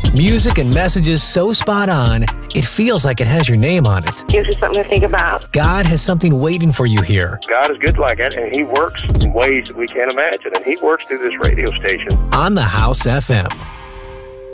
Music and messages so spot on, it feels like it has your name on it. Gives you something to think about. God has something waiting for you here. God is good like that, and He works in ways that we can't imagine, and He works through this radio station. On the House FM.